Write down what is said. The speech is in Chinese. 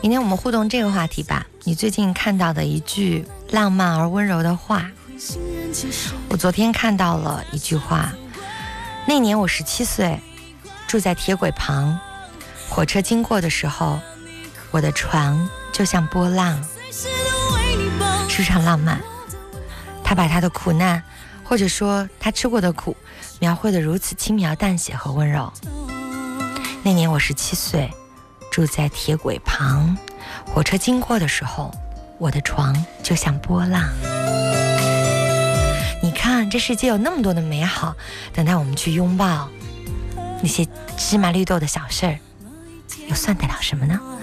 明天我们互动这个话题吧，你最近看到的一句浪漫而温柔的话。我昨天看到了一句话，那年我17岁，住在铁轨旁，火车经过的时候，我的床就像波浪，是不是很浪漫？他把他的苦难，或者说他吃过的苦，描绘得如此轻描淡写和温柔。那年我17岁，住在铁轨旁，火车经过的时候，我的床就像波浪。你看，这世界有那么多的美好，等待我们去拥抱。那些芝麻绿豆的小事儿，又算得了什么呢？